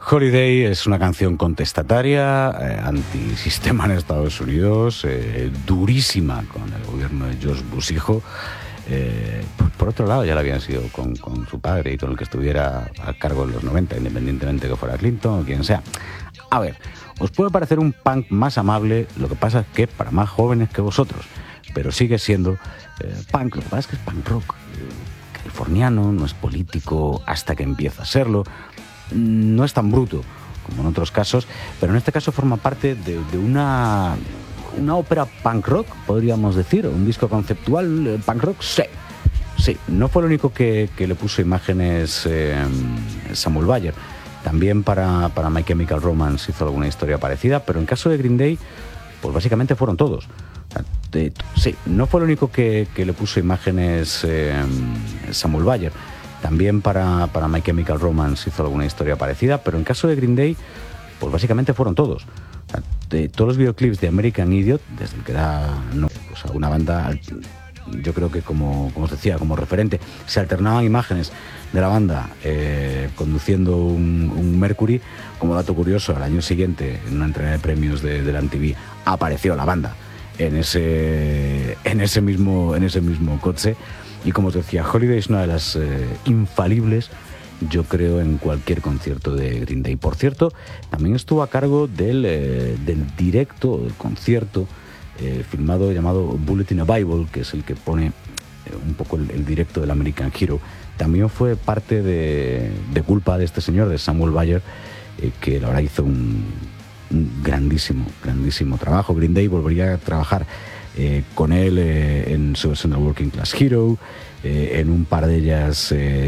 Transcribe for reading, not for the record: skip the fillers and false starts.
Holiday es una canción contestataria, antisistema en Estados Unidos, durísima con el gobierno de George Bush hijo. Por otro lado, ya lo habían sido con su padre y con el que estuviera a cargo en los 90, independientemente que fuera Clinton o quien sea. A ver, os puede parecer un punk más amable, lo que pasa es que para más jóvenes que vosotros, pero sigue siendo punk. Lo que pasa es que es punk rock californiano, no es político hasta que empieza a serlo. No es tan bruto como en otros casos, pero en este caso forma parte de una ópera punk rock, podríamos decir, un disco conceptual punk rock. Sí, no fue el único que le puso imágenes Samuel Bayer. También para My Chemical Romance hizo alguna historia parecida, pero en caso de Green Day, pues básicamente fueron todos. Sí, no fue el único que le puso imágenes Samuel Bayer. También para My Chemical Romance hizo alguna historia parecida, pero en caso de Green Day, pues básicamente fueron todos. Todos los videoclips de American Idiot, desde el que da pues a una banda, yo creo que como os decía, como referente, se alternaban imágenes de la banda conduciendo un Mercury. Como dato curioso, al año siguiente, en una entrega de premios de la MTV, apareció la banda en ese mismo coche. Y como os decía, Holiday es una de las infalibles, yo creo, en cualquier concierto de Green Day. Por cierto, también estuvo a cargo del directo, del concierto filmado llamado Bullet in a Bible, que es el que pone un poco el directo del American Hero. También fue parte de culpa de este señor, de Samuel Bayer, que la verdad hizo un grandísimo trabajo. Green Day volvería a trabajar con él en su versión del Working Class Hero, en un par de ellas